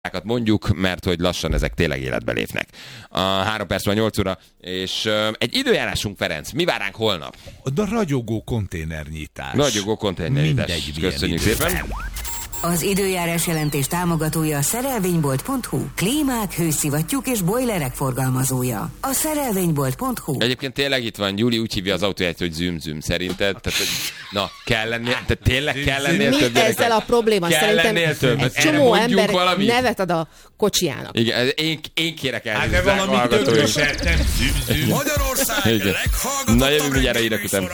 mondjuk, mert hogy lassan ezek tényleg életbe lépnek. A 3 perc van 8 óra, és egy időjárásunk, Ferenc. Mi vár ránk holnap? A ragyogó konténernyitás. Ragyogó konténernyitás. Köszönjük szépen. Az időjárás jelentés támogatója a szerelvénybolt.hu. Klímák, hőszivattyúk és bojlerek forgalmazója. A szerelvénybolt.hu. Egyébként tényleg itt van, Gyuri úgy hívja az autóját, hogy züm-züm. Szerinted? Tehát, na, kell lennél, tehát tényleg kell lennél több. Mi ezzel a probléma? Szerintem egy csomó ember nevet ad a kocsijának. Igen, én kérek el. Hát de valami tökéletes, nem züm-züm. Magyarország leghallgatottabb Na jövő mindjárt írek után.